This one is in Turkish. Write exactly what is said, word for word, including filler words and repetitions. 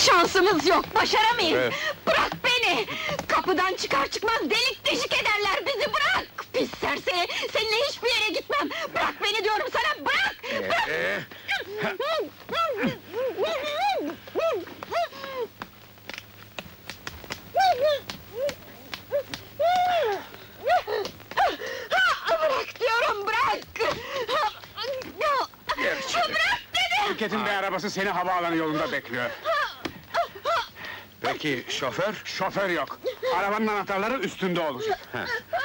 Şansımız yok, başaramayız! Evet. Bırak beni! Kapıdan çıkar çıkmaz delik deşik ederler bizi, bırak! Pis serseri, seninle hiçbir yere gitmem! Bırak beni diyorum sana, bırak! Bırak! Ee, Bırak diyorum, bırak! Gerçi. Bırak dedim! Şirketin bir arabası seni havaalanı yolunda bekliyor. Peki şoför? Şoför yok. Arabanın anahtarları üstünde olacak. Heh.